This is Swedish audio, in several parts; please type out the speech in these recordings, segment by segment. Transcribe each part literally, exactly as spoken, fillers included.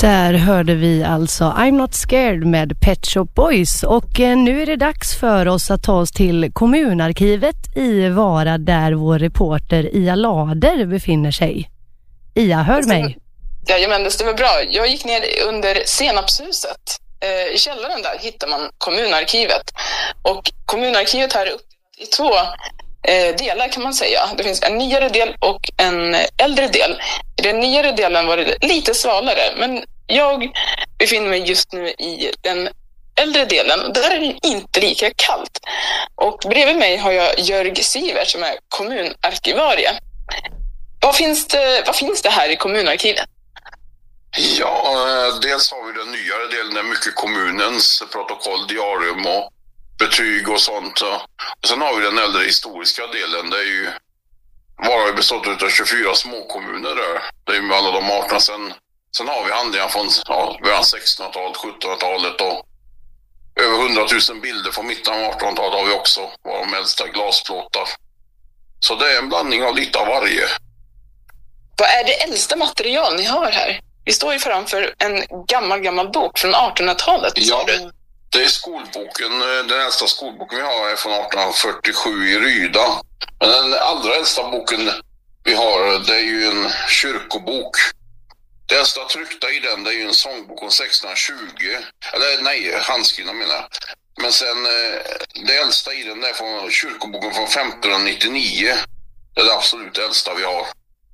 Där hörde vi alltså I'm Not Scared med Pet Shop Boys, och nu är det dags för oss att ta oss till kommunarkivet i Vara där vår reporter Ia Lader befinner sig. Ia, hör mig? Ja, men det stämmer bra. Jag gick ner under Senapshuset. I källaren där hittar man kommunarkivet. Och kommunarkivet här är uppdelat i två delar kan man säga. Det finns en nyare del och en äldre del. I den nyare delen var det lite svalare, men jag befinner mig just nu i den äldre delen. Där är det inte lika kallt. Och bredvid mig har jag Jörg Sivert som är kommunarkivarie. Vad finns det, vad finns det här i kommunarkivet? Ja, dels har vi den nyare delen där mycket kommunens protokoll, diarium och betyg och sånt. Och sen har vi den äldre historiska delen. Det är ju Vara bestått av tjugofyra småkommuner där. Det är med alla de arterna. Sen, sen har vi handlingar från ja, sextonhundratalet, sjuttonhundratalet och över hundratusen bilder från mitten av artonhundratalet har vi också. Var de äldsta glasplåtar. Så det är en blandning av lite av varje. Vad är det äldsta material ni har här? Vi står ju framför en gammal, gammal bok från artonhundratalet. Ja, det är skolboken. Den äldsta skolboken vi har är från arton fyrtiosju i Ryda. Men den allra äldsta boken vi har, det är ju en kyrkobok. Det äldsta tryckta i den, det är ju en sångbok om sextonhundratjugo. Eller nej, handskrivna menar jag. Men sen det äldsta i den är från kyrkoboken från femtonhundranittionio. Det är det absolut äldsta vi har.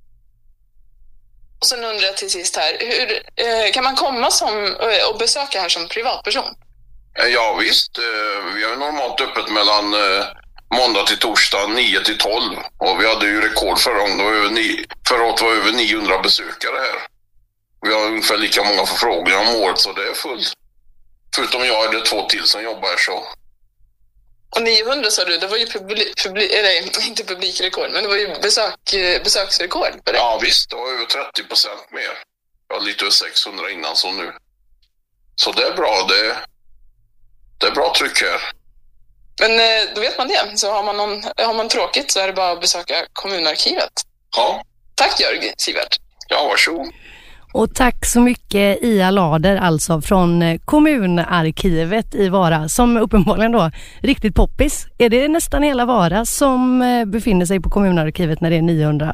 Och sen undrar jag till sist här, hur eh, kan man komma som, och besöka här som privatperson? Ja visst, eh, vi har normalt öppet mellan eh, måndag till torsdag nio till tolv. Och vi hade ju rekord förra gången, det var över nio, förra året var över niohundra besökare här. Vi har ungefär lika många förfrågningar om året, så det är fullt. Förutom jag är det två till som jobbar här så. Och niohundra sa du, det var ju publik, publik, eller inte publikrekord, men det var ju besök, besöksrekord på det. Ja visst, det var över trettio procent mer. Jag var lite över sexhundra innan så nu. Så det är bra, det, det är bra tryck här. Men då vet man det, så har man, någon, har man tråkigt så är det bara att besöka kommunarkivet. Ja. Tack Jörg Sivert. Ja, varsågod. Och tack så mycket Ia Lader alltså från kommunarkivet i Vara, som uppenbarligen då riktigt poppis. Är det nästan hela Vara som befinner sig på kommunarkivet när det är niohundra?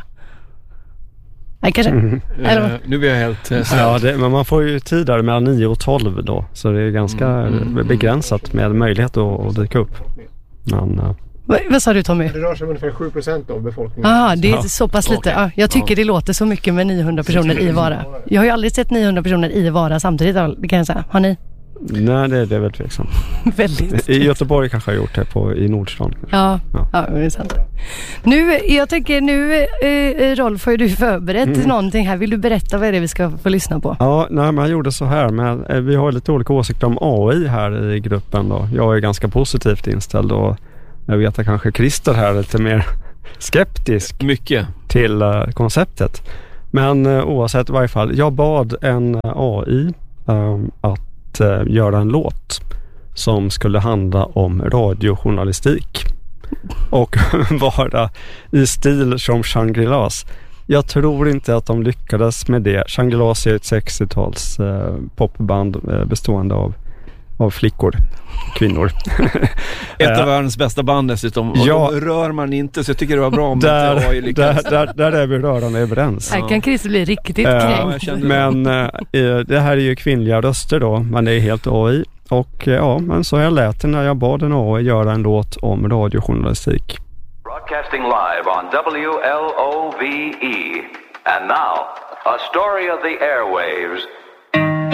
Nej, kanske. Mm. Eller? Uh, nu blir jag helt uh, ja, det, men man får ju tid där mellan nio och tolv då, så det är ganska mm. begränsat med möjlighet att, att dyka upp. Men... Uh, Va, vad sa du Tommy? Det rör sig om ungefär sju procent av befolkningen. Ja, det är ja. så pass lite. Okay. Ja, jag tycker ja. det låter så mycket med niohundra personer i Vara. Jag har ju aldrig sett niohundra personer i Vara samtidigt, det kan jag säga. Har ni? Nej, det, det är väl tveksamt. Väldigt. I Göteborg kanske har gjort det på, i Nordstan. Ja, ja. ja, det är sant. Nu, jag tänker, nu eh, Rolf, har ju du förberett mm. någonting här. Vill du berätta vad är det vi ska få lyssna på? Ja, nej, men jag gjorde så här. Men, eh, vi har lite olika åsikter om A I här i gruppen då. Jag är ganska positivt inställd och jag vet att kanske Christer här är lite mer skeptisk mycket till uh, konceptet. Men uh, oavsett i varje fall, jag bad en A I um, att uh, göra en låt som skulle handla om radiojournalistik och vara i stil som Shangri-Las. Jag tror inte att de lyckades med det. Shangri-Las är ett sextio-tals uh, popband uh, bestående av av flickor, kvinnor. Ett av världens bästa band dessutom. Och ja, då rör man inte, så jag tycker det var bra om där, inte A I lyckas. Där, där, där är vi rörande överens. Här kan Chris bli riktigt kränkt. Uh, men uh, det här är ju kvinnliga röster då, men det är helt A I. Och uh, ja, men så jag lät det när jag bad en A I göra en låt om radiojournalistik. Broadcasting live on W L O V E. And now, a story of the airwaves